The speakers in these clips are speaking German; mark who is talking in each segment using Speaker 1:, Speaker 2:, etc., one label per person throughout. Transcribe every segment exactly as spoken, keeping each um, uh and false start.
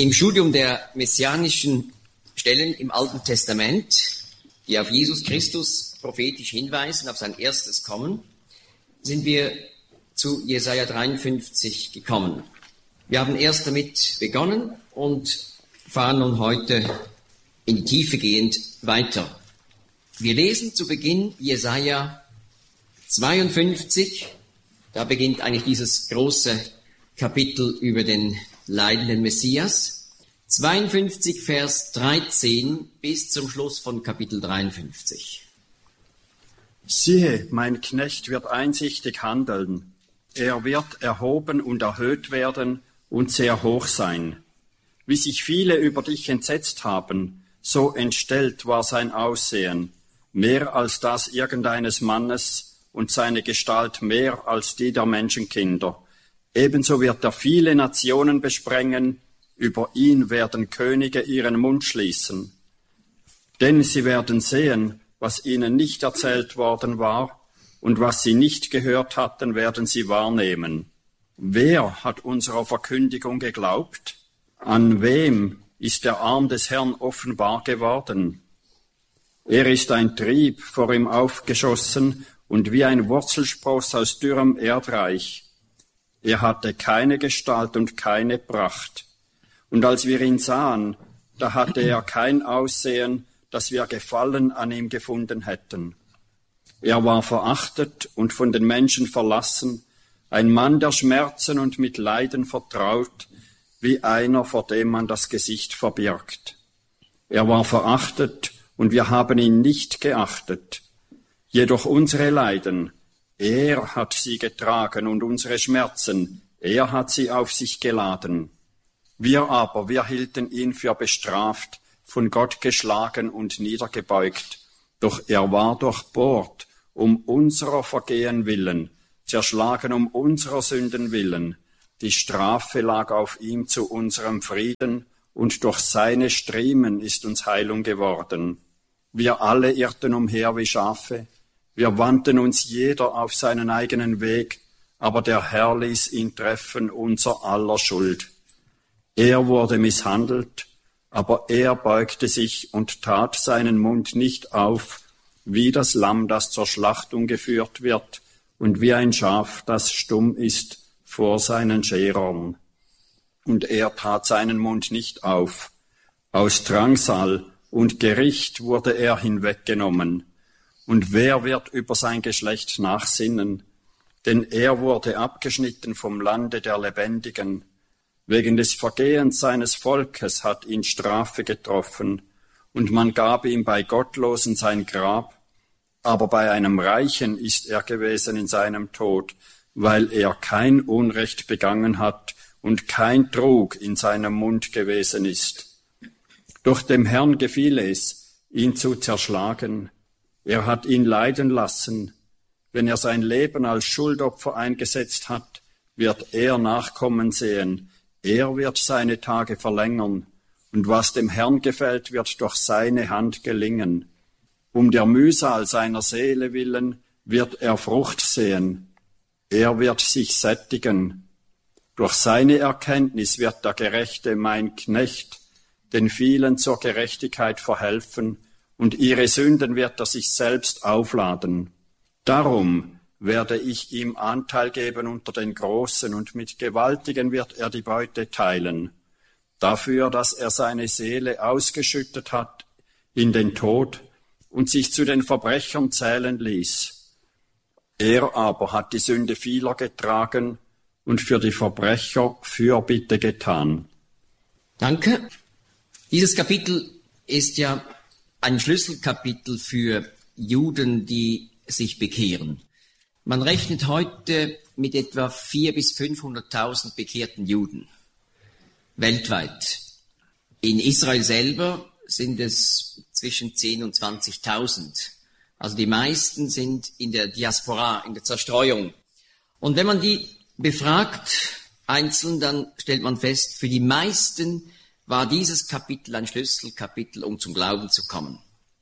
Speaker 1: Im Studium der messianischen Stellen im Alten Testament, die auf Jesus Christus prophetisch hinweisen, auf sein erstes Kommen, sind wir zu Jesaja dreiundfünfzig gekommen. Wir haben erst damit begonnen und fahren nun heute in die Tiefe gehend weiter. Wir lesen zu Beginn Jesaja zweiundfünfzig. Da beginnt eigentlich dieses große Kapitel über den leidenden Messias. zweiundfünfzig, Vers dreizehn bis zum Schluss von Kapitel dreiundfünfzig.
Speaker 2: Siehe, mein Knecht wird einsichtig handeln. Er wird erhoben und erhöht werden und sehr hoch sein. Wie sich viele über dich entsetzt haben, so entstellt war sein Aussehen, mehr als das irgendeines Mannes und seine Gestalt mehr als die der Menschenkinder. Ebenso wird er viele Nationen besprengen, über ihn werden Könige ihren Mund schließen. Denn sie werden sehen, was ihnen nicht erzählt worden war, und was sie nicht gehört hatten, werden sie wahrnehmen. Wer hat unserer Verkündigung geglaubt? An wem ist der Arm des Herrn offenbar geworden? Er ist ein Trieb vor ihm aufgeschossen und wie ein Wurzelspross aus dürrem Erdreich. Er hatte keine Gestalt und keine Pracht. Und als wir ihn sahen, da hatte er kein Aussehen, dass wir Gefallen an ihm gefunden hätten. Er war verachtet und von den Menschen verlassen, ein Mann der Schmerzen und mit Leiden vertraut, wie einer, vor dem man das Gesicht verbirgt. Er war verachtet und wir haben ihn nicht geachtet. Jedoch unsere Leiden, er hat sie getragen und unsere Schmerzen, er hat sie auf sich geladen. Wir aber, wir hielten ihn für bestraft, von Gott geschlagen und niedergebeugt. Doch er war durchbohrt um unserer Vergehen willen, zerschlagen um unserer Sünden willen. Die Strafe lag auf ihm zu unserem Frieden, und durch seine Striemen ist uns Heilung geworden. Wir alle irrten umher wie Schafe, wir wandten uns jeder auf seinen eigenen Weg, aber der Herr ließ ihn treffen, unser aller Schuld. Er wurde misshandelt, aber er beugte sich und tat seinen Mund nicht auf, wie das Lamm, das zur Schlachtung geführt wird, und wie ein Schaf, das stumm ist vor seinen Scherern. Und er tat seinen Mund nicht auf. Aus Drangsal und Gericht wurde er hinweggenommen. Und wer wird über sein Geschlecht nachsinnen? Denn er wurde abgeschnitten vom Lande der Lebendigen. Wegen des Vergehens seines Volkes hat ihn Strafe getroffen, und man gab ihm bei Gottlosen sein Grab, aber bei einem Reichen ist er gewesen in seinem Tod, weil er kein Unrecht begangen hat und kein Trug in seinem Mund gewesen ist. Doch dem Herrn gefiel es, ihn zu zerschlagen. Er hat ihn leiden lassen. Wenn er sein Leben als Schuldopfer eingesetzt hat, wird er Nachkommen sehen. Er wird seine Tage verlängern, und was dem Herrn gefällt, wird durch seine Hand gelingen. Um der Mühsal seiner Seele willen wird er Frucht sehen. Er wird sich sättigen. Durch seine Erkenntnis wird der Gerechte, mein Knecht, den vielen zur Gerechtigkeit verhelfen, und ihre Sünden wird er sich selbst aufladen. Darum werde ich ihm Anteil geben unter den Großen, und mit Gewaltigen wird er die Beute teilen. Dafür, dass er seine Seele ausgeschüttet hat in den Tod und sich zu den Verbrechern zählen ließ. Er aber hat die Sünde vieler getragen und für die Verbrecher Fürbitte getan.
Speaker 1: Danke. Dieses Kapitel ist ja ein Schlüsselkapitel für Juden, die sich bekehren. Man rechnet heute mit etwa vierhunderttausend bis fünfhunderttausend bekehrten Juden weltweit. In Israel selber sind es zwischen zehn und zwanzigtausend. Also die meisten sind in der Diaspora, in der Zerstreuung. Und wenn man die befragt einzeln, dann stellt man fest, für die meisten war dieses Kapitel ein Schlüsselkapitel, um zum Glauben zu kommen.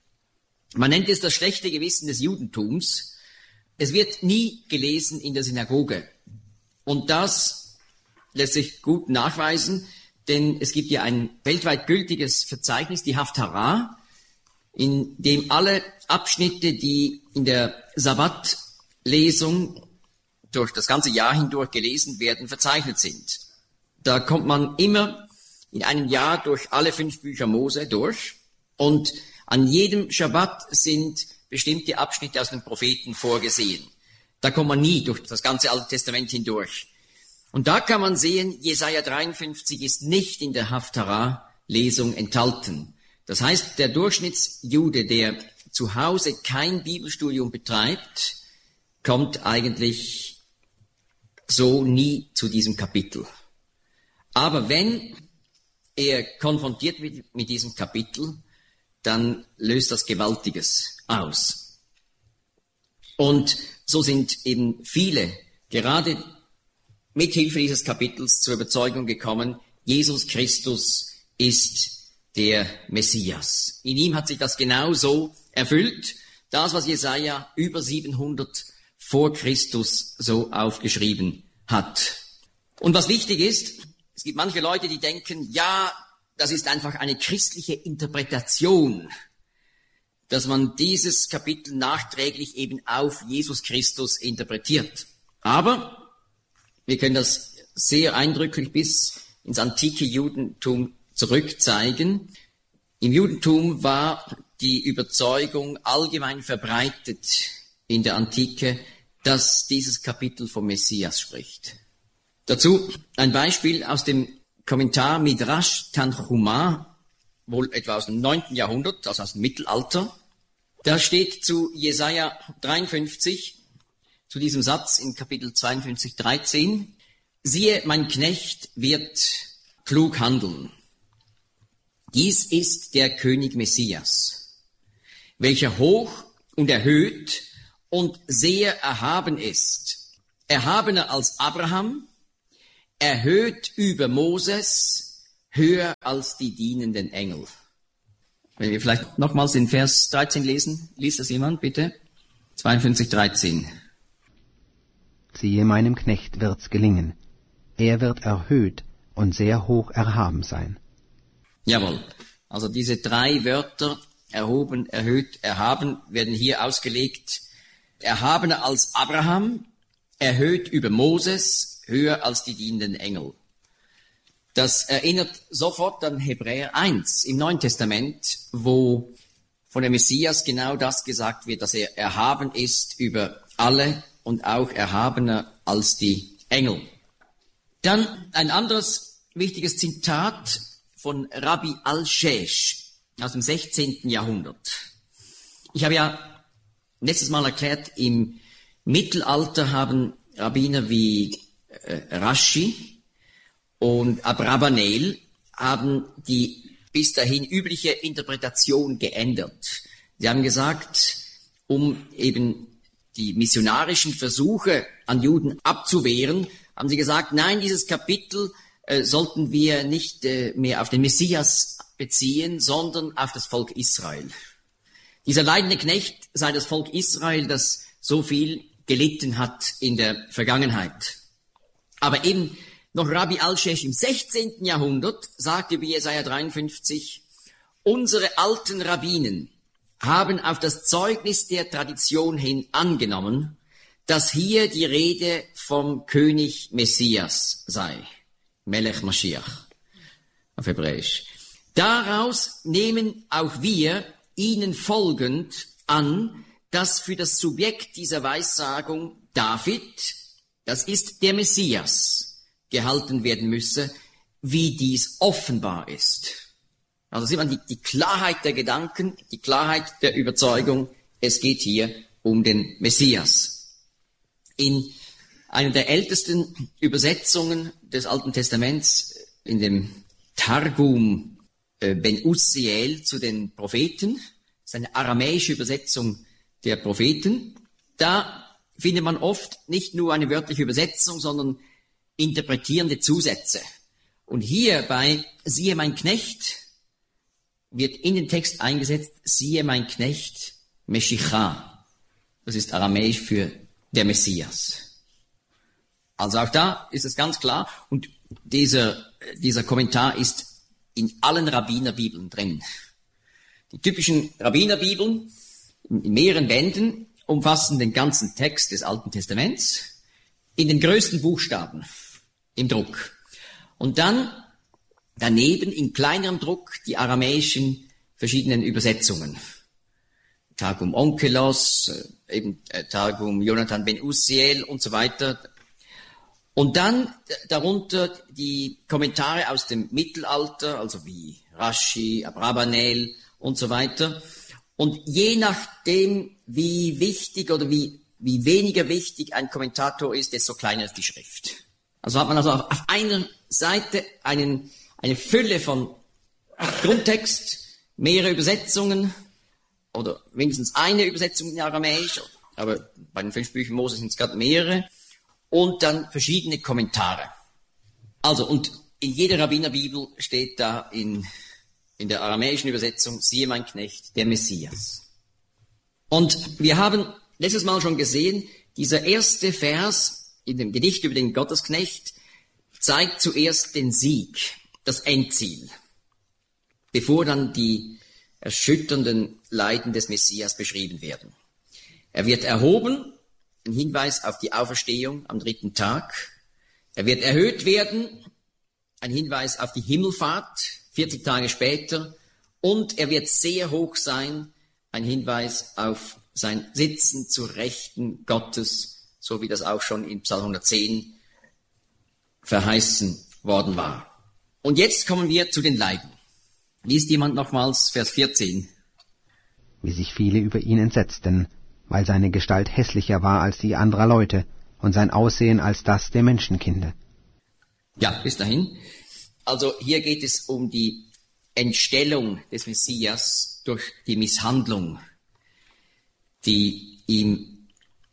Speaker 1: Man nennt es das schlechte Gewissen des Judentums. Es wird nie gelesen in der Synagoge. Und das lässt sich gut nachweisen, denn es gibt ja ein weltweit gültiges Verzeichnis, die Haftarah, in dem alle Abschnitte, die in der Sabbatlesung durch das ganze Jahr hindurch gelesen werden, verzeichnet sind. Da kommt man immer in einem Jahr durch alle fünf Bücher Mose durch und an jedem Schabbat sind bestimmte Abschnitte aus den Propheten vorgesehen. Da kommt man nie durch das ganze Alte Testament hindurch. Und da kann man sehen, Jesaja dreiundfünfzig ist nicht in der Haftarah-Lesung enthalten. Das heißt, der Durchschnittsjude, der zu Hause kein Bibelstudium betreibt, kommt eigentlich so nie zu diesem Kapitel. Aber wenn er konfrontiert wird mit diesem Kapitel, dann löst das Gewaltiges aus. Und so sind eben viele, gerade mit Hilfe dieses Kapitels, zur Überzeugung gekommen, Jesus Christus ist der Messias. In ihm hat sich das genauso erfüllt, das, was Jesaja über siebenhundert vor Christus so aufgeschrieben hat. Und was wichtig ist, es gibt manche Leute, die denken, ja, das ist einfach eine christliche Interpretation, dass man dieses Kapitel nachträglich eben auf Jesus Christus interpretiert. Aber wir können das sehr eindrücklich bis ins antike Judentum zurückzeigen. Im Judentum war die Überzeugung allgemein verbreitet in der Antike, dass dieses Kapitel vom Messias spricht. Dazu ein Beispiel aus dem Kommentar Midrash Tanchuma, wohl etwa aus dem neunten Jahrhundert, also aus dem Mittelalter. Da steht zu Jesaja dreiundfünfzig, zu diesem Satz in Kapitel zweiundfünfzig, dreizehn, siehe, mein Knecht wird klug handeln. Dies ist der König Messias, welcher hoch und erhöht und sehr erhaben ist, erhabener als Abraham, erhöht über Moses, höher als die dienenden Engel. Wenn wir vielleicht nochmals den Vers dreizehn lesen, liest das jemand, bitte? zweiundfünfzig, dreizehn.
Speaker 3: Siehe, meinem Knecht wird's gelingen. Er wird erhöht und sehr hoch erhaben sein.
Speaker 1: Jawohl. Also diese drei Wörter, erhoben, erhöht, erhaben, werden hier ausgelegt. Erhabener als Abraham, erhöht über Moses, höher als die dienenden Engel. Das erinnert sofort an Hebräer eins im Neuen Testament, wo von dem Messias genau das gesagt wird, dass er erhaben ist über alle und auch erhabener als die Engel. Dann ein anderes wichtiges Zitat von Rabbi Al-Shesh aus dem sechzehnten Jahrhundert. Ich habe ja letztes Mal erklärt, im Mittelalter haben Rabbiner wie äh, Rashi und Abravanel haben die bis dahin übliche Interpretation geändert. Sie haben gesagt, um eben die missionarischen Versuche an Juden abzuwehren, haben sie gesagt, nein, dieses Kapitel äh, sollten wir nicht äh, mehr auf den Messias beziehen, sondern auf das Volk Israel. Dieser leidende Knecht sei das Volk Israel, das so viel gelitten hat in der Vergangenheit. Aber eben noch Rabbi Al-Shesh im sechzehnten Jahrhundert sagte über Jesaja dreiundfünfzig, unsere alten Rabbinen haben auf das Zeugnis der Tradition hin angenommen, dass hier die Rede vom König Messias sei. Melech Mashiach auf Hebräisch. Daraus nehmen auch wir ihnen folgend an, dass für das Subjekt dieser Weissagung David, das ist der Messias, gehalten werden müsse, wie dies offenbar ist. Also sieht man die, die Klarheit der Gedanken, die Klarheit der Überzeugung, es geht hier um den Messias. In einer der ältesten Übersetzungen des Alten Testaments, in dem Targum äh, Ben Uzziel zu den Propheten, das ist eine aramäische Übersetzung der Propheten, da findet man oft nicht nur eine wörtliche Übersetzung, sondern interpretierende Zusätze. Und hier bei siehe mein Knecht wird in den Text eingesetzt, siehe mein Knecht Meshicha. Das ist aramäisch für der Messias. Also auch da ist es ganz klar. Und dieser dieser Kommentar ist in allen Rabbinerbibeln drin. Die typischen Rabbinerbibeln in mehreren Bänden umfassen den ganzen Text des Alten Testaments in den größten Buchstaben im Druck. Und dann daneben in kleinerem Druck die aramäischen verschiedenen Übersetzungen. Targum Onkelos, eben Targum Jonathan ben Uziel und so weiter. Und dann darunter die Kommentare aus dem Mittelalter, also wie Rashi, Abrabanel und so weiter. Und je nachdem, wie wichtig oder wie, wie weniger wichtig ein Kommentator ist, desto kleiner ist die Schrift. Also hat man also auf einer Seite einen, eine Fülle von Grundtext, mehrere Übersetzungen oder mindestens eine Übersetzung in Aramäisch, aber bei den fünf Büchern Mose sind es gerade mehrere, und dann verschiedene Kommentare. Also, und in jeder Rabbinerbibel steht da in, in der aramäischen Übersetzung, siehe mein Knecht, der Messias. Und wir haben letztes Mal schon gesehen, dieser erste Vers in dem Gedicht über den Gottesknecht zeigt zuerst den Sieg, das Endziel, bevor dann die erschütternden Leiden des Messias beschrieben werden. Er wird erhoben, ein Hinweis auf die Auferstehung am dritten Tag. Er wird erhöht werden, ein Hinweis auf die Himmelfahrt, vierzig Tage später. Und er wird sehr hoch sein, ein Hinweis auf sein Sitzen zur Rechten Gottes, so wie das auch schon in Psalm hundertzehn verheißen worden war. Und jetzt kommen wir zu den Leiden. Liest jemand nochmals Vers vierzehn.
Speaker 3: Wie sich viele über ihn entsetzten, weil seine Gestalt hässlicher war als die anderer Leute und sein Aussehen als das der Menschenkinder.
Speaker 1: Ja, bis dahin. Also hier geht es um die Entstellung des Messias durch die Misshandlung, die ihm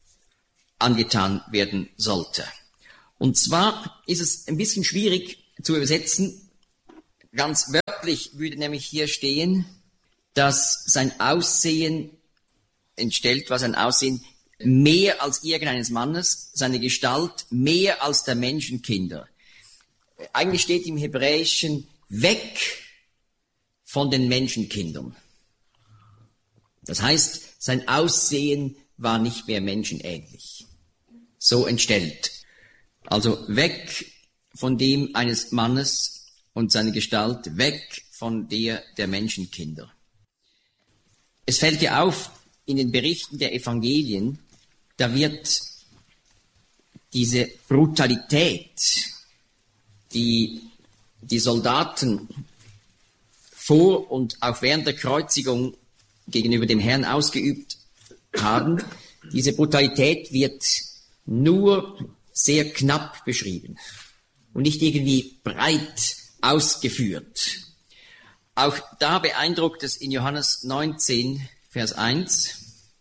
Speaker 1: angetan werden sollte. Und zwar ist es ein bisschen schwierig zu übersetzen. Ganz wörtlich würde nämlich hier stehen, dass sein Aussehen entstellt war, sein Aussehen mehr als irgendeines Mannes, seine Gestalt mehr als der Menschenkinder. Eigentlich steht im Hebräischen weg von den Menschenkindern. Das heißt, sein Aussehen war nicht mehr menschenähnlich. So entstellt. Also weg von dem eines Mannes und seine Gestalt, weg von der der Menschenkinder. Es fällt ja auf, in den Berichten der Evangelien, da wird diese Brutalität, die die Soldaten vor und auch während der Kreuzigung gegenüber dem Herrn ausgeübt haben, diese Brutalität wird nur sehr knapp beschrieben und nicht irgendwie breit ausgeführt. Auch da beeindruckt es in Johannes neunzehn, Vers eins.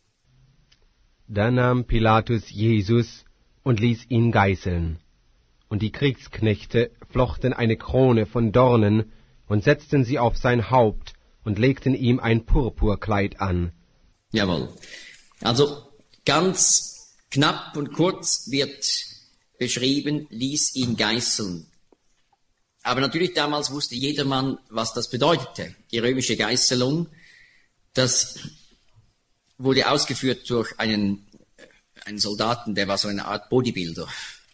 Speaker 4: Da nahm Pilatus Jesus und ließ ihn geißeln. Und die Kriegsknechte flochten eine Krone von Dornen und setzten sie auf sein Haupt und legten ihm ein Purpurkleid an.
Speaker 1: Jawohl. Also ganz knapp und kurz wird beschrieben, ließ ihn geißeln. Aber natürlich damals wusste jedermann, was das bedeutete. Die römische Geißelung, das wurde ausgeführt durch einen, einen Soldaten, der war so eine Art Bodybuilder.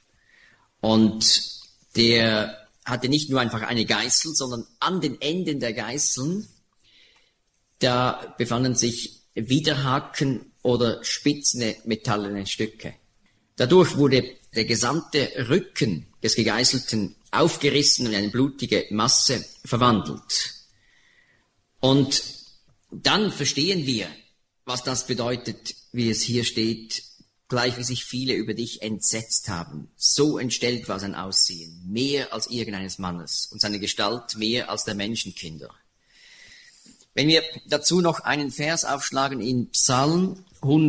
Speaker 1: Und der hatte nicht nur einfach eine Geißel, sondern an den Enden der Geißeln, da befanden sich Widerhaken oder spitzene metallene Stücke. Dadurch wurde der gesamte Rücken des Gegeißelten aufgerissen und in eine blutige Masse verwandelt. Und dann verstehen wir, was das bedeutet, wie es hier steht, gleich wie sich viele über dich entsetzt haben. So entstellt war sein Aussehen, mehr als irgendeines Mannes, und seine Gestalt mehr als der Menschenkinder. Wenn wir dazu noch einen Vers aufschlagen in Psalm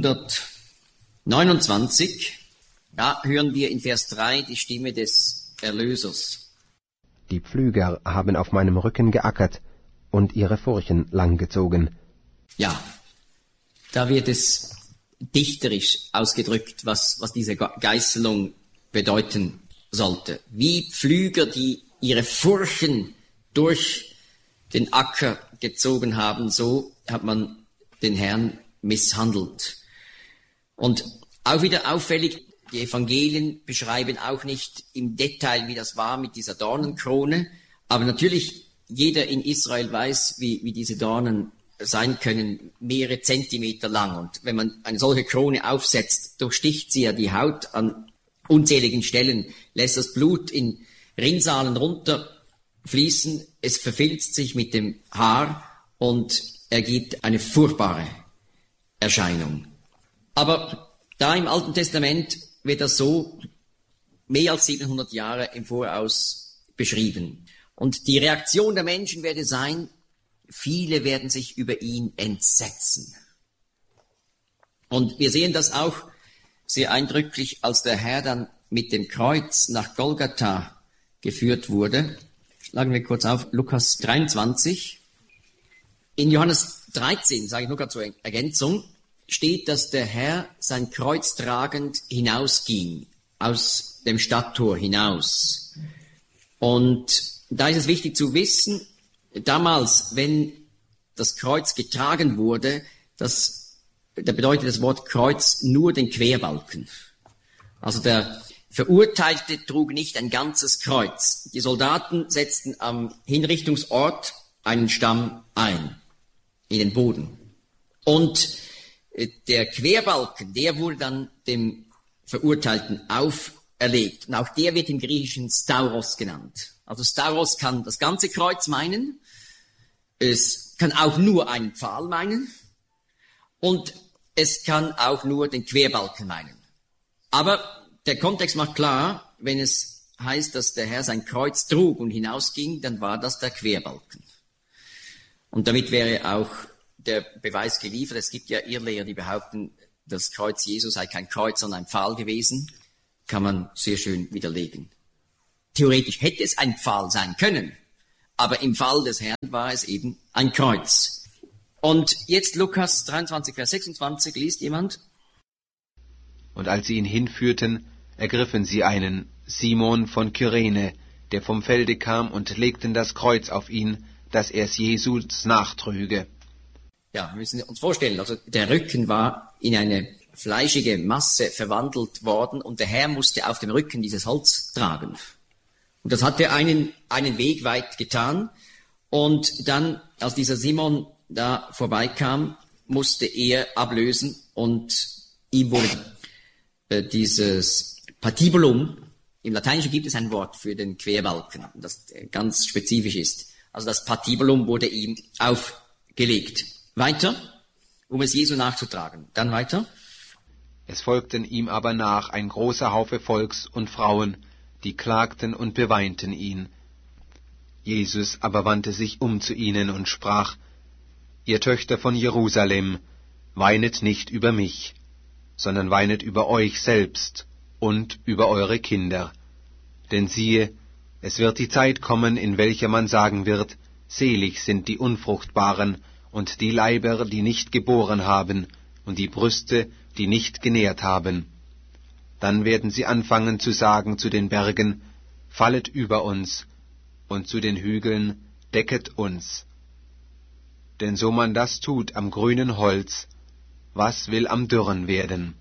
Speaker 1: hundertneunundzwanzig, da hören wir in Vers drei die Stimme des Erlösers.
Speaker 3: Die Pflüger haben auf meinem Rücken geackert und ihre Furchen langgezogen.
Speaker 1: Ja, da wird es dichterisch ausgedrückt, was, was diese Geißelung bedeuten sollte. Wie Pflüger, die ihre Furchen durch den Acker gezogen haben, so hat man den Herrn misshandelt. Und auch wieder auffällig, die Evangelien beschreiben auch nicht im Detail, wie das war mit dieser Dornenkrone, aber natürlich jeder in Israel weiß, wie, wie diese Dornen sein können, mehrere Zentimeter lang. Und wenn man eine solche Krone aufsetzt, durchsticht sie ja die Haut an unzähligen Stellen, lässt das Blut in Rinnsalen runterfließen, es verfilzt sich mit dem Haar und ergibt eine furchtbare Erscheinung. Aber da im Alten Testament wird das so mehr als siebenhundert Jahre im Voraus beschrieben. Und die Reaktion der Menschen werde sein, viele werden sich über ihn entsetzen. Und wir sehen das auch sehr eindrücklich, als der Herr dann mit dem Kreuz nach Golgatha geführt wurde. Schlagen wir kurz auf, Lukas dreiundzwanzig. In Johannes dreizehn, sage ich nur gerade zur Ergänzung, steht, dass der Herr sein Kreuz tragend hinausging, aus dem Stadttor hinaus. Und da ist es wichtig zu wissen, damals, wenn das Kreuz getragen wurde, das, da bedeutet das Wort Kreuz nur den Querbalken. Also der Verurteilte trug nicht ein ganzes Kreuz. Die Soldaten setzten am Hinrichtungsort einen Stamm ein, in den Boden. Und der Querbalken, der wurde dann dem Verurteilten auferlegt. Und auch der wird im Griechischen Stauros genannt. Also Stauros kann das ganze Kreuz meinen. Es kann auch nur einen Pfahl meinen. Und es kann auch nur den Querbalken meinen. Aber der Kontext macht klar, wenn es heißt, dass der Herr sein Kreuz trug und hinausging, dann war das der Querbalken. Und damit wäre auch der Beweis geliefert. Es gibt ja Irrlehrer, die behaupten, das Kreuz Jesu sei kein Kreuz, sondern ein Pfahl gewesen. Kann man sehr schön widerlegen. Theoretisch hätte es ein Pfahl sein können, aber im Fall des Herrn war es eben ein Kreuz. Und jetzt Lukas dreiundzwanzig, Vers sechsundzwanzig, liest jemand?
Speaker 3: Und als sie ihn hinführten, ergriffen sie einen, Simon von Kyrene, der vom Felde kam, und legten das Kreuz auf ihn, dass er es Jesus nachtrüge.
Speaker 1: Ja, wir müssen uns vorstellen, also der Rücken war in eine fleischige Masse verwandelt worden und der Herr musste auf dem Rücken dieses Holz tragen. Und das hat er einen, einen Weg weit getan. Und dann, als dieser Simon da vorbeikam, musste er ablösen und ihm wurde äh, dieses Patibulum, im Lateinischen gibt es ein Wort für den Querbalken, das ganz spezifisch ist. Also das Patibulum wurde ihm aufgelegt. Weiter, um es Jesu nachzutragen. Dann weiter.
Speaker 3: Es folgten ihm aber nach ein großer Haufe Volks und Frauen, die klagten und beweinten ihn. Jesus aber wandte sich um zu ihnen und sprach: Ihr Töchter von Jerusalem, weinet nicht über mich, sondern weinet über euch selbst und über eure Kinder. Denn siehe, es wird die Zeit kommen, in welcher man sagen wird, selig sind die Unfruchtbaren und die Leiber, die nicht geboren haben, und die Brüste, die nicht genährt haben. Dann werden sie anfangen zu sagen zu den Bergen, fallet über uns, und zu den Hügeln, decket uns. Denn so man das tut am grünen Holz, was will am dürren werden?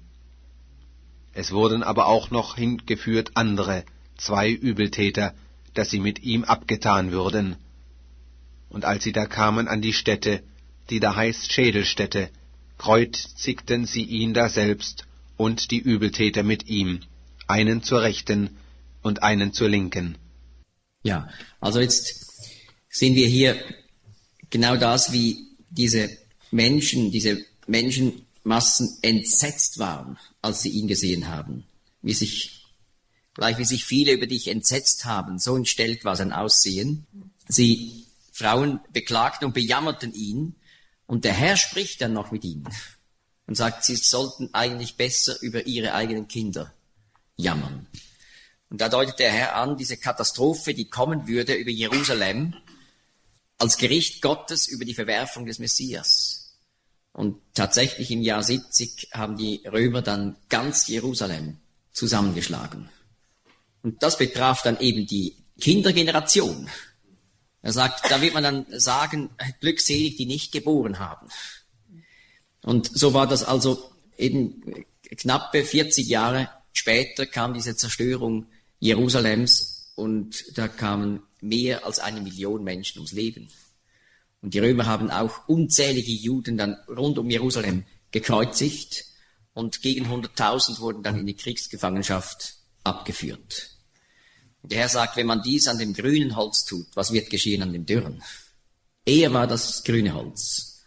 Speaker 3: Es wurden aber auch noch hingeführt andere, zwei Übeltäter, dass sie mit ihm abgetan würden. Und als sie da kamen an die Stätte, die da heißt Schädelstätte, kreuzigten sie ihn daselbst und die Übeltäter mit ihm, einen zur Rechten und einen zur Linken.
Speaker 1: Ja, also jetzt sehen wir hier genau das, wie diese Menschen, diese Menschenmassen entsetzt waren, als sie ihn gesehen haben. Wie sich, gleich wie sich viele über dich entsetzt haben, so entstellt war sein Aussehen. Sie, Frauen, beklagten und bejammerten ihn, und der Herr spricht dann noch mit ihnen und sagt, sie sollten eigentlich besser über ihre eigenen Kinder jammern. Und da deutet der Herr an, diese Katastrophe, die kommen würde über Jerusalem, als Gericht Gottes über die Verwerfung des Messias. Und tatsächlich im Jahr siebzig haben die Römer dann ganz Jerusalem zusammengeschlagen. Und das betraf dann eben die Kindergeneration. Er sagt, da wird man dann sagen, glückselig, die nicht geboren haben. Und so war das also eben knappe vierzig Jahre später kam diese Zerstörung Jerusalems und da kamen mehr als eine Million Menschen ums Leben. Und die Römer haben auch unzählige Juden dann rund um Jerusalem gekreuzigt und gegen hunderttausend wurden dann in die Kriegsgefangenschaft abgeführt. Der Herr sagt, wenn man dies an dem grünen Holz tut, was wird geschehen an dem dürren? Er war das grüne Holz.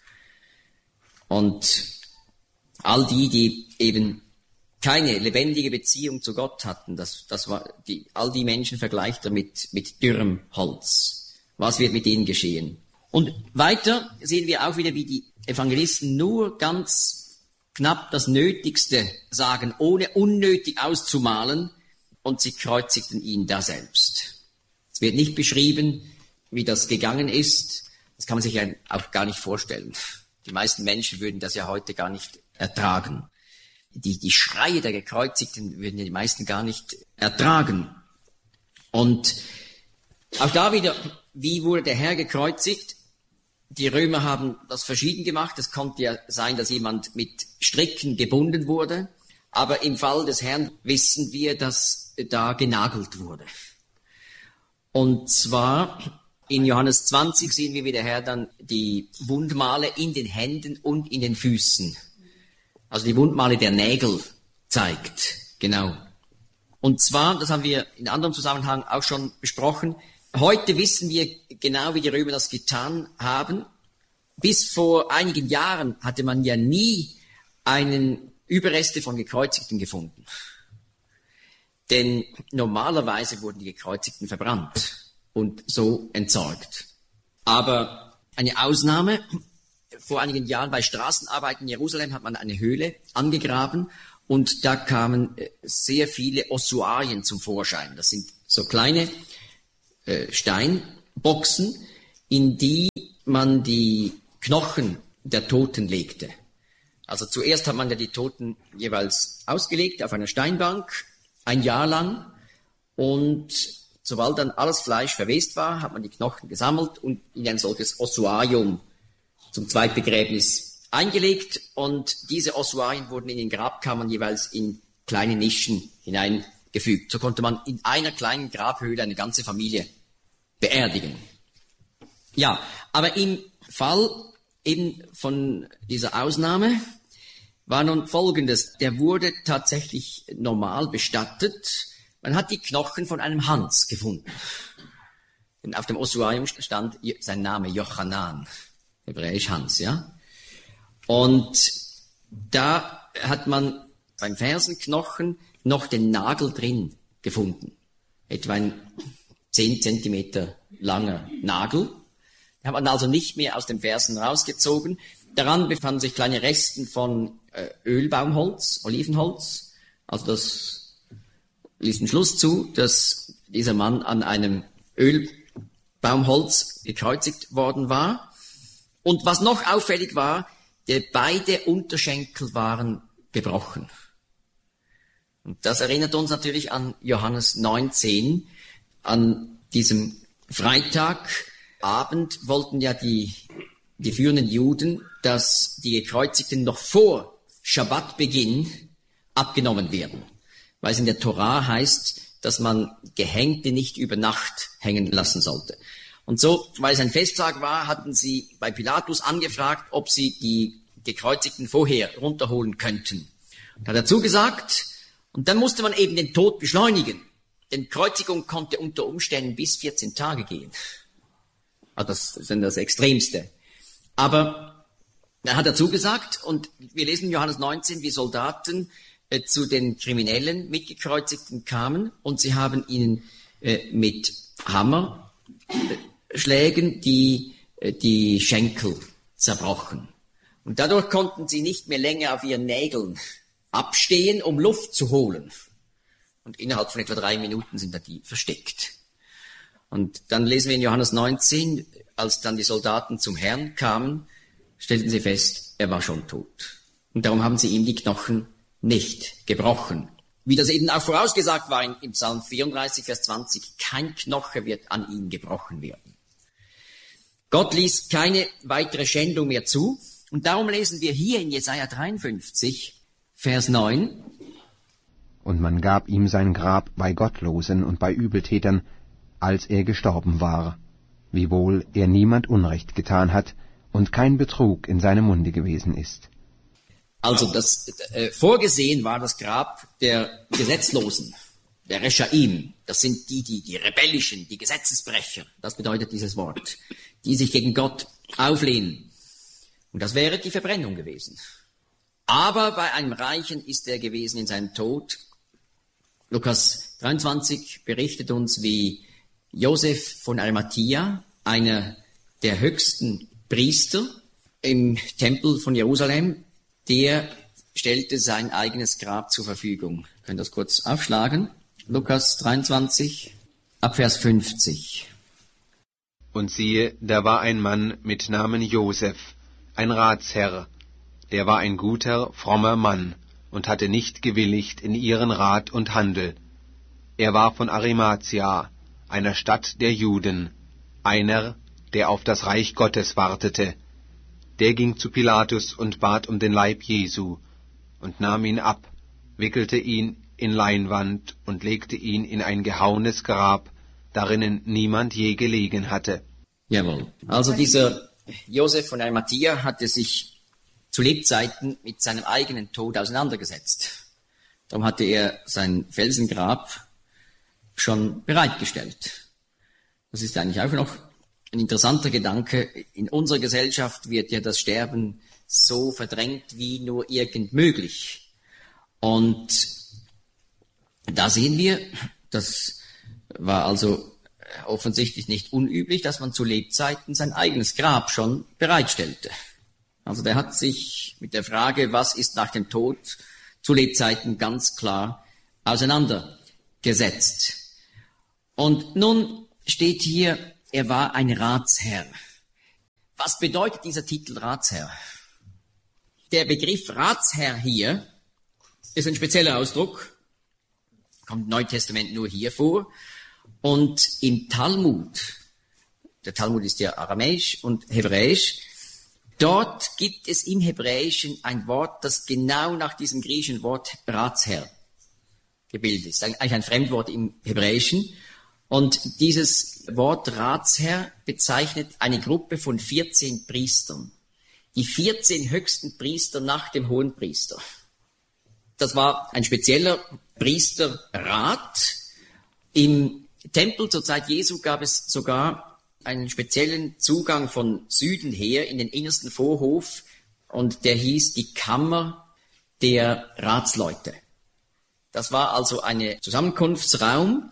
Speaker 1: Und all die, die eben keine lebendige Beziehung zu Gott hatten, das, das war die, all die Menschen vergleicht er mit, mit dürrem Holz. Was wird mit ihnen geschehen? Und weiter sehen wir auch wieder, wie die Evangelisten nur ganz knapp das Nötigste sagen, ohne unnötig auszumalen, und sie kreuzigten ihn daselbst. Es wird nicht beschrieben, wie das gegangen ist. Das kann man sich ja auch gar nicht vorstellen. Die meisten Menschen würden das ja heute gar nicht ertragen. Die, die Schreie der Gekreuzigten würden ja die meisten gar nicht ertragen. Und auch da wieder, wie wurde der Herr gekreuzigt? Die Römer haben das verschieden gemacht. Es konnte ja sein, dass jemand mit Stricken gebunden wurde. Aber im Fall des Herrn wissen wir, dass da genagelt wurde. Und zwar in Johannes zwanzig sehen wir, wie der Herr dann die Wundmale in den Händen und in den Füßen, also die Wundmale der Nägel zeigt. Genau. Und zwar, das haben wir in anderem Zusammenhang auch schon besprochen, heute wissen wir genau, wie die Römer das getan haben. Bis vor einigen Jahren hatte man ja nie einen Überreste von Gekreuzigten gefunden. Denn normalerweise wurden die Gekreuzigten verbrannt und so entsorgt. Aber eine Ausnahme, vor einigen Jahren bei Straßenarbeiten in Jerusalem hat man eine Höhle angegraben und da kamen sehr viele Ossuarien zum Vorschein. Das sind so kleine äh, Steinboxen, in die man die Knochen der Toten legte. Also zuerst hat man ja die Toten jeweils ausgelegt auf einer Steinbank, ein Jahr lang, und sobald dann alles Fleisch verwest war, hat man die Knochen gesammelt und in ein solches Ossuarium zum Zweitbegräbnis eingelegt, und diese Ossuarien wurden in den Grabkammern jeweils in kleine Nischen hineingefügt. So konnte man in einer kleinen Grabhöhle eine ganze Familie beerdigen. Ja, aber im Fall eben von dieser Ausnahme war nun Folgendes. Der wurde tatsächlich normal bestattet. Man hat die Knochen von einem Hans gefunden. Denn auf dem Ossuarium stand sein Name Jochanan, hebräisch Hans, ja. Und da hat man beim Fersenknochen noch den Nagel drin gefunden. Etwa ein zehn Zentimeter langer Nagel. Den hat man also nicht mehr aus dem Fersen rausgezogen. Daran befanden sich kleine Resten von äh, Ölbaumholz, Olivenholz. Also das ließ den Schluss zu, dass dieser Mann an einem Ölbaumholz gekreuzigt worden war. Und was noch auffällig war, der beide Unterschenkel waren gebrochen. Und das erinnert uns natürlich an Johannes neunzehn, an diesem Freitagabend wollten ja die, die führenden Juden, dass die Gekreuzigten noch vor Schabbatbeginn abgenommen werden. Weil es in der Torah heißt, dass man Gehängte nicht über Nacht hängen lassen sollte. Und so, weil es ein Festtag war, hatten sie bei Pilatus angefragt, ob sie die Gekreuzigten vorher runterholen könnten. Und hat er zugesagt, und dann musste man eben den Tod beschleunigen. Denn Kreuzigung konnte unter Umständen bis vierzehn Tage gehen. Also das ist dann das Extremste. Aber dann hat er zugesagt, und wir lesen in Johannes neunzehn, wie Soldaten äh, zu den Kriminellen mitgekreuzigten kamen, und sie haben ihnen äh, mit Hammerschlägen die, äh, die Schenkel zerbrochen. Und dadurch konnten sie nicht mehr länger auf ihren Nägeln abstehen, um Luft zu holen. Und innerhalb von etwa drei Minuten sind da die versteckt. Und dann lesen wir in Johannes neunzehn, als dann die Soldaten zum Herrn kamen, stellten sie fest, er war schon tot. Und darum haben sie ihm die Knochen nicht gebrochen. wie das eben auch vorausgesagt war im Psalm vierunddreißig, Vers zwanzig, kein Knochen wird an ihm gebrochen werden. Gott ließ keine weitere Schändung mehr zu. Und darum lesen wir hier in Jesaja dreiundfünfzig, Vers neun.
Speaker 3: Und man gab ihm sein Grab bei Gottlosen und bei Übeltätern, als er gestorben war, wiewohl er niemand Unrecht getan hat und kein Betrug in seinem Munde gewesen ist.
Speaker 1: Also das äh, vorgesehen war das Grab der Gesetzlosen, der Reschaim. Das sind die, die, die Rebellischen, die Gesetzesbrecher. Das bedeutet dieses Wort, die sich gegen Gott auflehnen. Und das wäre die Verbrennung gewesen. Aber bei einem Reichen ist er gewesen in seinem Tod. Lukas dreiundzwanzig berichtet uns, wie Josef von Arimathia, einer der höchsten Priester im Tempel von Jerusalem, der stellte sein eigenes Grab zur Verfügung. Wir können das kurz aufschlagen. Lukas dreiundzwanzig, ab Vers fünfzig.
Speaker 3: Und siehe, da war ein Mann mit Namen Josef, ein Ratsherr, der war ein guter, frommer Mann und hatte nicht gewilligt in ihren Rat und Handel. Er war von Arimathia, einer Stadt der Juden, einer, der auf das Reich Gottes wartete. Der ging zu Pilatus und bat um den Leib Jesu und nahm ihn ab, wickelte ihn in Leinwand und legte ihn in ein gehauenes Grab, darinnen niemand je gelegen hatte.
Speaker 1: Jawohl. Also dieser Josef von Arimathia hatte sich zu Lebzeiten mit seinem eigenen Tod auseinandergesetzt. Darum hatte er sein Felsengrab schon bereitgestellt. Das ist eigentlich auch noch ein interessanter Gedanke. In unserer Gesellschaft wird ja das Sterben so verdrängt wie nur irgend möglich. Und da sehen wir, das war also offensichtlich nicht unüblich, dass man zu Lebzeiten sein eigenes Grab schon bereitstellte. Also der hat sich mit der Frage, was ist nach dem Tod, zu Lebzeiten ganz klar auseinandergesetzt. Und nun steht hier, er war ein Ratsherr. Was bedeutet dieser Titel Ratsherr? Der Begriff Ratsherr hier ist ein spezieller Ausdruck, kommt im Neuen Testament nur hier vor. Und im Talmud, der Talmud ist ja aramäisch und hebräisch, dort gibt es im Hebräischen ein Wort, das genau nach diesem griechischen Wort Ratsherr gebildet ist. Eigentlich ein Fremdwort im Hebräischen. Und dieses Wort Ratsherr bezeichnet eine Gruppe von vierzehn Priestern. Die vierzehn höchsten Priester nach dem Hohenpriester. Das war ein spezieller Priesterrat. Im Tempel zur Zeit Jesu gab es sogar einen speziellen Zugang von Süden her in den innersten Vorhof. Und der hieß die Kammer der Ratsleute. Das war also ein Zusammenkunftsraum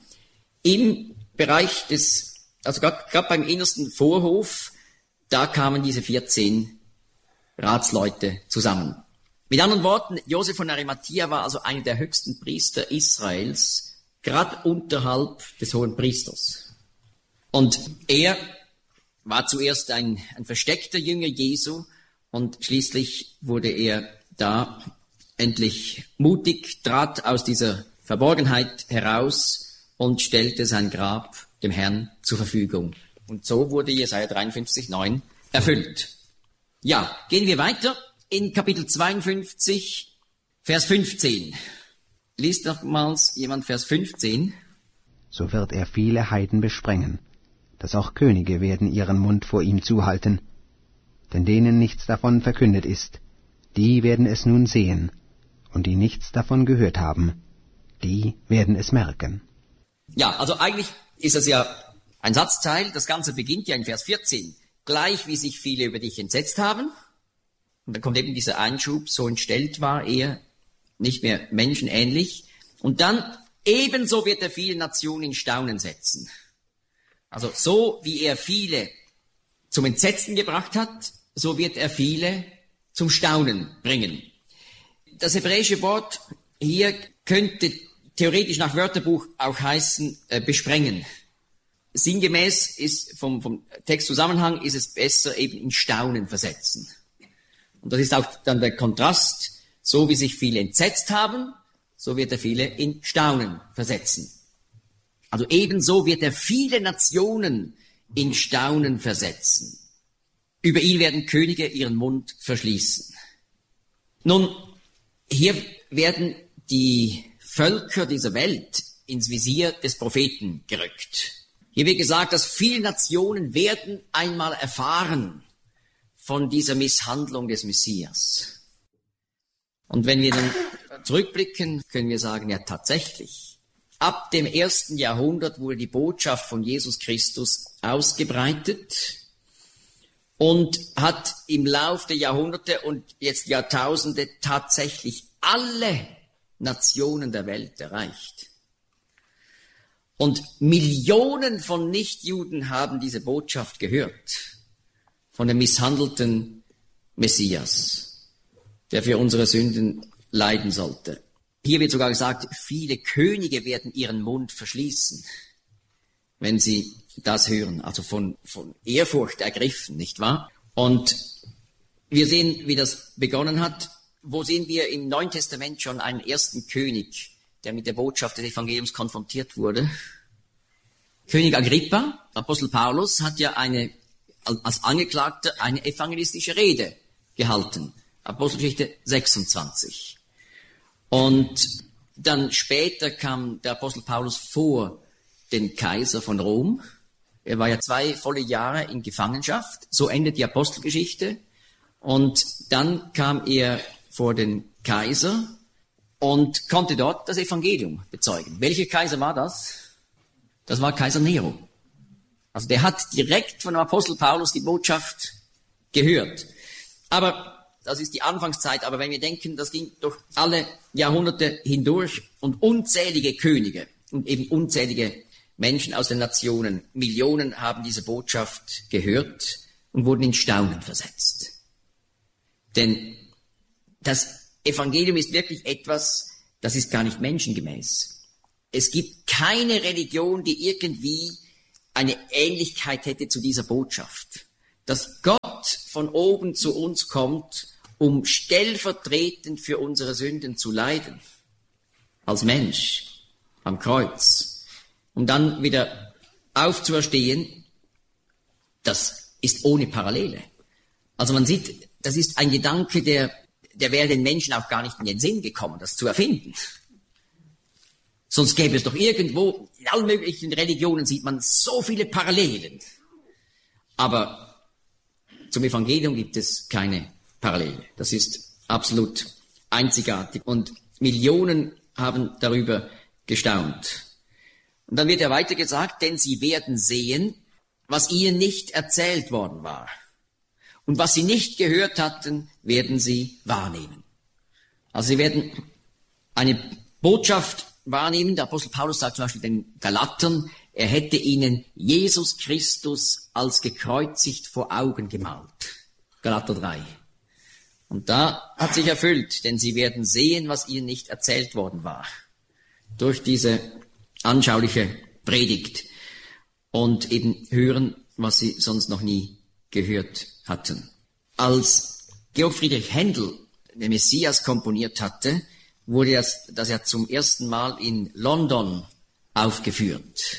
Speaker 1: im Bereich des, also gerade beim innersten Vorhof, da kamen diese vierzehn Ratsleute zusammen. Mit anderen Worten, Josef von Arimathia war also einer der höchsten Priester Israels, gerade unterhalb des Hohenpriesters. Und er war zuerst ein, ein versteckter Jünger Jesu und schließlich wurde er da endlich mutig, trat aus dieser Verborgenheit heraus und stellte sein Grab dem Herrn zur Verfügung. Und so wurde Jesaja dreiundfünfzig, neun erfüllt. Ja, gehen wir weiter in Kapitel zweiundfünfzig, Vers fünfzehn. Liest nochmals jemand Vers fünfzehn.
Speaker 3: So wird er viele Heiden besprengen, dass auch Könige werden ihren Mund vor ihm zuhalten. Denn denen nichts davon verkündet ist, die werden es nun sehen, und die nichts davon gehört haben, die werden es merken.
Speaker 1: Ja, also eigentlich ist es ja ein Satzteil, das Ganze beginnt ja in Vers vierzehn. Gleich wie sich viele über dich entsetzt haben. Und dann kommt eben dieser Einschub, so entstellt war er, nicht mehr menschenähnlich. Und dann ebenso wird er viele Nationen in Staunen setzen. Also so wie er viele zum Entsetzen gebracht hat, so wird er viele zum Staunen bringen. Das hebräische Wort hier könnte theoretisch nach Wörterbuch auch heißen, äh, besprengen. Sinngemäß ist vom, vom Textzusammenhang ist es besser eben in Staunen versetzen. Und das ist auch dann der Kontrast, so wie sich viele entsetzt haben, so wird er viele in Staunen versetzen. Also ebenso wird er viele Nationen in Staunen versetzen. Über ihn werden Könige ihren Mund verschließen. Nun, hier werden die Völker dieser Welt ins Visier des Propheten gerückt. Hier wird gesagt, dass viele Nationen werden einmal erfahren von dieser Misshandlung des Messias. Und wenn wir dann zurückblicken, können wir sagen, ja tatsächlich, ab dem ersten Jahrhundert wurde die Botschaft von Jesus Christus ausgebreitet und hat im Lauf der Jahrhunderte und jetzt Jahrtausende tatsächlich alle Nationen der Welt erreicht. Und Millionen von Nichtjuden haben diese Botschaft gehört von dem misshandelten Messias, der für unsere Sünden leiden sollte. Hier wird sogar gesagt, viele Könige werden ihren Mund verschließen, wenn sie das hören, also von, von Ehrfurcht ergriffen, nicht wahr? Und wir sehen, wie das begonnen hat. Wo sehen wir im Neuen Testament schon einen ersten König, der mit der Botschaft des Evangeliums konfrontiert wurde? König Agrippa, Apostel Paulus, hat ja eine, als Angeklagter eine evangelistische Rede gehalten. Apostelgeschichte sechsundzwanzig. Und dann später kam der Apostel Paulus vor den Kaiser von Rom. Er war ja zwei volle Jahre in Gefangenschaft. So endet die Apostelgeschichte. Und dann kam er vor den Kaiser und konnte dort das Evangelium bezeugen. Welcher Kaiser war das? Das war Kaiser Nero. Also der hat direkt von dem Apostel Paulus die Botschaft gehört. Aber das ist die Anfangszeit. Aber wenn wir denken, das ging durch alle Jahrhunderte hindurch und unzählige Könige und eben unzählige Menschen aus den Nationen, Millionen haben diese Botschaft gehört und wurden in Staunen versetzt. Denn das Evangelium ist wirklich etwas, das ist gar nicht menschengemäß. Es gibt keine Religion, die irgendwie eine Ähnlichkeit hätte zu dieser Botschaft. Dass Gott von oben zu uns kommt, um stellvertretend für unsere Sünden zu leiden. Als Mensch am Kreuz. Um dann wieder aufzuerstehen, das ist ohne Parallele. Also man sieht, das ist ein Gedanke, der, der wäre den Menschen auch gar nicht in den Sinn gekommen, das zu erfinden. Sonst gäbe es doch irgendwo, in allen möglichen Religionen sieht man so viele Parallelen. Aber zum Evangelium gibt es keine Parallele. Das ist absolut einzigartig. Und Millionen haben darüber gestaunt. Und dann wird ja weiter gesagt, denn sie werden sehen, was ihnen nicht erzählt worden war. Und was sie nicht gehört hatten, werden sie wahrnehmen. Also sie werden eine Botschaft wahrnehmen. Der Apostel Paulus sagt zum Beispiel den Galatern, er hätte ihnen Jesus Christus als gekreuzigt vor Augen gemalt. Galater drei. Und da hat sich erfüllt, denn sie werden sehen, was ihnen nicht erzählt worden war. Durch diese anschauliche Predigt. Und eben hören, was sie sonst noch nie gehört hatten. Als Georg Friedrich Händel den Messias komponiert hatte, wurde das, das ja zum ersten Mal in London aufgeführt.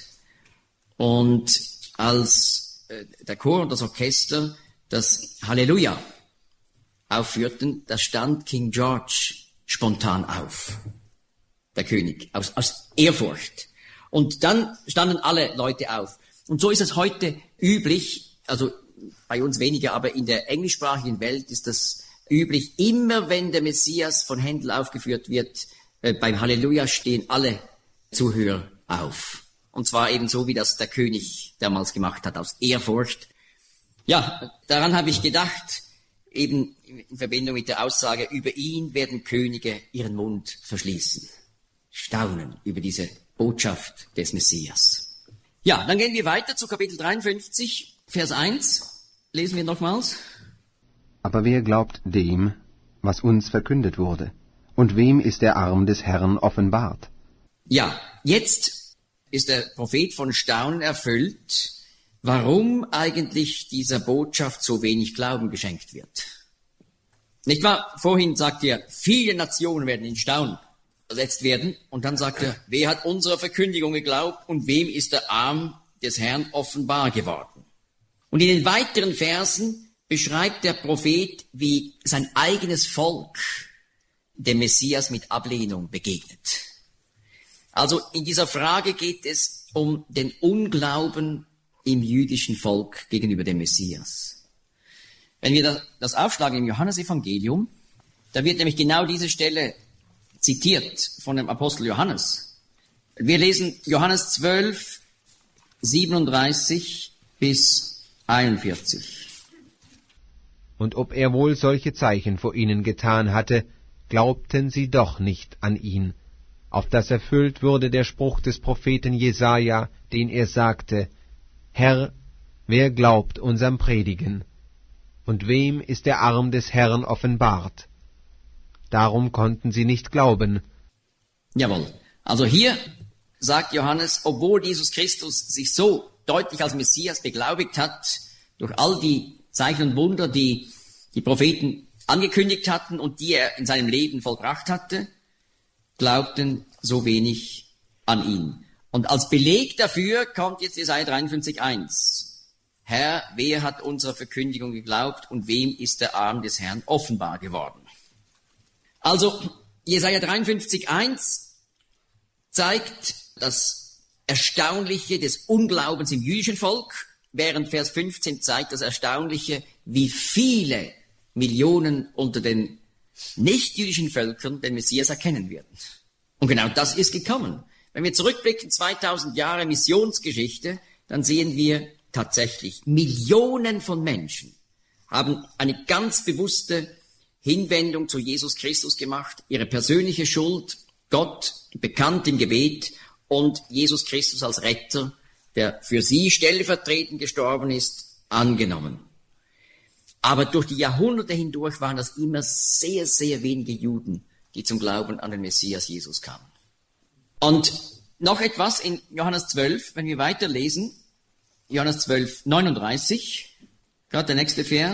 Speaker 1: Und als äh, der Chor und das Orchester das Halleluja aufführten, da stand King George spontan auf, der König, aus, aus Ehrfurcht. Und dann standen alle Leute auf. Und so ist es heute üblich, also bei uns weniger, aber in der englischsprachigen Welt ist das üblich, immer wenn der Messias von Händel aufgeführt wird, äh, beim Halleluja stehen alle Zuhörer auf. Und zwar eben so, wie das der König damals gemacht hat, aus Ehrfurcht. Ja, daran habe ich gedacht, eben in Verbindung mit der Aussage, über ihn werden Könige ihren Mund verschließen. Staunen über diese Botschaft des Messias. Ja, dann gehen wir weiter zu Kapitel dreiundfünfzig, Vers eins. Lesen wir nochmals.
Speaker 3: Aber wer glaubt dem, was uns verkündet wurde? Und wem ist der Arm des Herrn offenbart?
Speaker 1: Ja, jetzt ist der Prophet von Staunen erfüllt, warum eigentlich dieser Botschaft so wenig Glauben geschenkt wird. Nicht wahr? Vorhin sagt er, viele Nationen werden in Staunen auseinandergesetzt werden. Und dann sagt er, wer hat unserer Verkündigung geglaubt und wem ist der Arm des Herrn offenbar geworden? Und in den weiteren Versen beschreibt der Prophet, wie sein eigenes Volk dem Messias mit Ablehnung begegnet. Also in dieser Frage geht es um den Unglauben im jüdischen Volk gegenüber dem Messias. Wenn wir das aufschlagen im Johannesevangelium, da wird nämlich genau diese Stelle zitiert von dem Apostel Johannes. Wir lesen Johannes zwölf, siebenunddreißig bis einundvierzig.
Speaker 3: Und ob er wohl solche Zeichen vor ihnen getan hatte, glaubten sie doch nicht an ihn, auf dass erfüllt wurde der Spruch des Propheten Jesaja, den er sagte: Herr, wer glaubt unserem Predigen? Und wem ist der Arm des Herrn offenbart? Darum konnten sie nicht glauben.
Speaker 1: Jawohl. Also hier sagt Johannes, obwohl Jesus Christus sich so deutlich als Messias beglaubigt hat, durch all die Zeichen und Wunder, die die Propheten angekündigt hatten und die er in seinem Leben vollbracht hatte, glaubten so wenig an ihn. Und als Beleg dafür kommt jetzt Jesaja dreiundfünfzig, eins. Herr, wer hat unserer Verkündigung geglaubt und wem ist der Arm des Herrn offenbar geworden? Also Jesaja dreiundfünfzig, eins zeigt das Erstaunliche des Unglaubens im jüdischen Volk, während Vers fünfzehn zeigt das Erstaunliche, wie viele Millionen unter den nichtjüdischen Völkern den Messias erkennen werden. Und genau das ist gekommen. Wenn wir zurückblicken, zweitausend Jahre Missionsgeschichte, dann sehen wir tatsächlich, Millionen von Menschen haben eine ganz bewusste Hinwendung zu Jesus Christus gemacht, ihre persönliche Schuld, Gott bekannt im Gebet und Jesus Christus als Retter, der für sie stellvertretend gestorben ist, angenommen. Aber durch die Jahrhunderte hindurch waren das immer sehr, sehr wenige Juden, die zum Glauben an den Messias Jesus kamen. Und noch etwas in Johannes zwölf, wenn wir weiterlesen, Johannes zwölf, neununddreißig, gerade der nächste Vers.